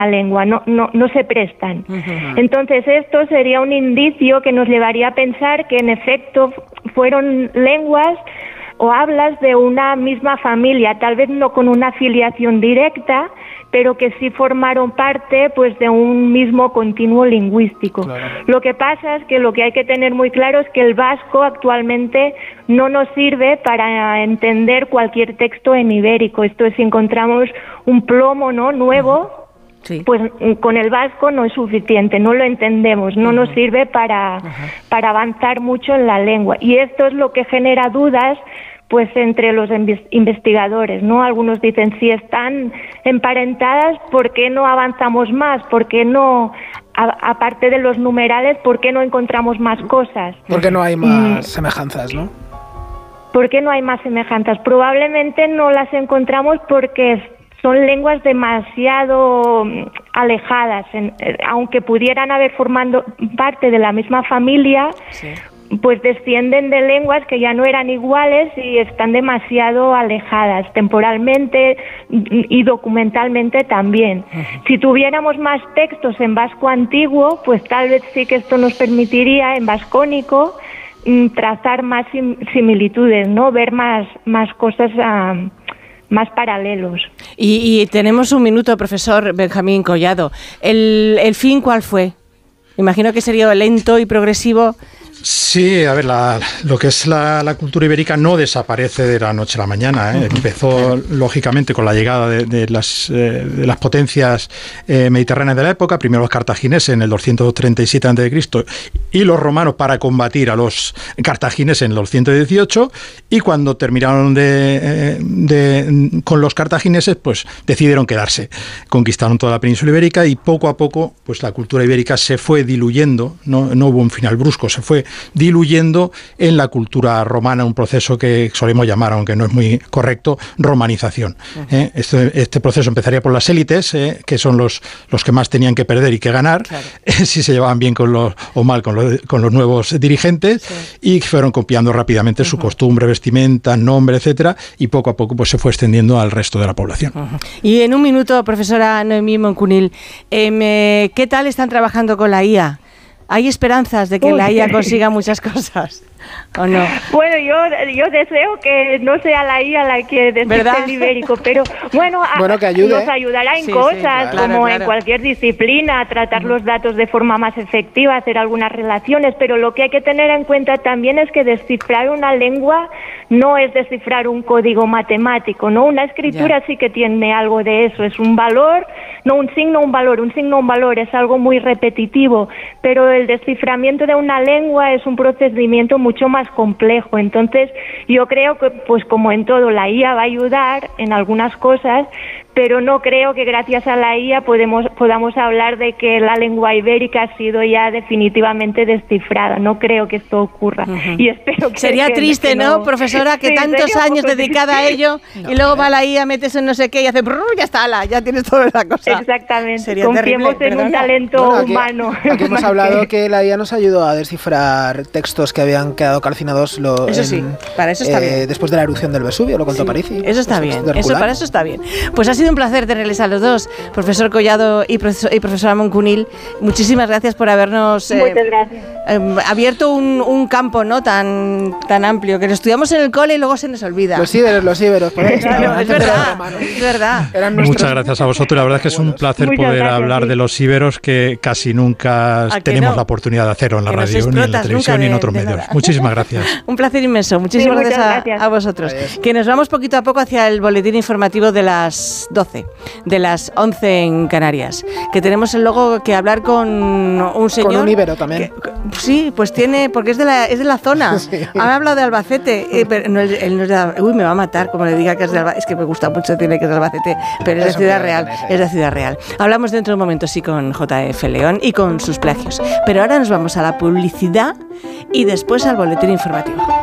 lengua, no se prestan. Entonces esto sería un indicio que nos llevaría a pensar que en efecto fueron lenguas o hablas de una misma familia, tal vez no con una afiliación directa, pero que sí formaron parte pues de un mismo continuo lingüístico. Claro. Lo que pasa es que lo que hay que tener muy claro es que el vasco actualmente no nos sirve para entender cualquier texto en ibérico. Esto es, si encontramos un plomo, ¿no?, nuevo, sí, pues con el vasco no es suficiente, no lo entendemos, no nos sirve para avanzar mucho en la lengua. Y esto es lo que genera dudas pues entre los investigadores, ¿no? Algunos dicen, si están emparentadas, ¿por qué no avanzamos más? ¿Por qué no, aparte de los numerales, por qué no encontramos más cosas? Porque no hay más semejanzas, ¿no? ¿Por qué no hay más semejanzas? Probablemente no las encontramos porque son lenguas demasiado alejadas, aunque pudieran haber formado parte de la misma familia, sí, pues descienden de lenguas que ya no eran iguales y están demasiado alejadas temporalmente y documentalmente también. Si tuviéramos más textos en vasco antiguo, pues tal vez sí que esto nos permitiría en vascónico trazar más similitudes, ¿no? Ver más cosas, más paralelos. Y tenemos un minuto, profesor Benjamín Collado. ¿El fin cuál fue? Imagino que sería lento y progresivo. Sí, a ver, lo que es la cultura ibérica no desaparece de la noche a la mañana, ¿eh? Empezó, lógicamente, con la llegada de las potencias mediterráneas de la época, primero los cartagineses en el 237 a.C. y los romanos para combatir a los cartagineses en el 218, y cuando terminaron con los cartagineses, pues decidieron quedarse. Conquistaron toda la península ibérica y poco a poco pues la cultura ibérica se fue diluyendo, no hubo un final brusco, se fue diluyendo en la cultura romana, un proceso que solemos llamar, aunque no es muy correcto, romanización. Este proceso empezaría por las élites, que son los que más tenían que perder y que ganar, claro, si se llevaban bien o mal con los nuevos dirigentes, sí, y fueron copiando rápidamente su costumbre, vestimenta, nombre, etcétera, y poco a poco pues se fue extendiendo al resto de la población. Y en un minuto, profesora Noemí Moncunil, ¿qué tal están trabajando con la IA? ¿Hay esperanzas de que la IA consiga muchas cosas o no? Bueno, yo deseo que no sea la IA la que despierta el ibérico, pero bueno, que ayude, nos ayudará en cosas, como en cualquier disciplina, a tratar los datos de forma más efectiva, hacer algunas relaciones, pero lo que hay que tener en cuenta también es que descifrar una lengua no es descifrar un código matemático, ¿no? Una escritura sí que tiene algo de eso, es un valor, no un signo, un valor, es algo muy repetitivo, pero el desciframiento de una lengua es un procedimiento mucho más complejo. Entonces, yo creo que, pues como en todo, la IA va a ayudar en algunas cosas, pero no creo que gracias a la IA podamos hablar de que la lengua ibérica ha sido ya definitivamente descifrada. No creo que esto ocurra. Y espero que... Sería triste, ¿no, profesora? Que sí, tantos años dedicada a ello y luego va la IA, metes en no sé qué y hace ya está, ya tienes toda la cosa. Exactamente. Sería confiemos terrible, en un talento humano. Aquí hemos hablado que la IA nos ayudó a descifrar textos que habían quedado calcinados para eso está bien. Después de la erupción del Vesubio, lo contó Parisi. Eso está bien, para eso está bien. Pues ha sido un placer tenerles a los dos, profesor Collado y profesora Moncunil. Muchísimas gracias por habernos abierto un campo, ¿no?, tan amplio, que lo estudiamos en el cole y luego se nos olvida. Los íberos, por ahí claro, es verdad. Muchas gracias a vosotros, la verdad es que es un placer poder hablar de los íberos, que casi nunca tenemos la oportunidad de hacerlo en la radio, ni en la televisión, ni en otros medios. Muchísimas gracias. Un placer inmenso, muchísimas gracias a vosotros. Adiós. Que nos vamos poquito a poco hacia el boletín informativo de las 12, de las 11 en Canarias, que tenemos luego que hablar con un señor... Con un íbero también. Sí, pues porque es de la zona. Sí. Han hablado de Albacete, pero él no es de... Uy, me va a matar como le diga que es de Albacete. Es que me gusta mucho decirle que es de Albacete, pero es de Ciudad Real. Es de Ciudad Real. Hablamos dentro de un momento, sí, con JF León y con sus plagios. Pero ahora nos vamos a la publicidad y después al boletín informativo.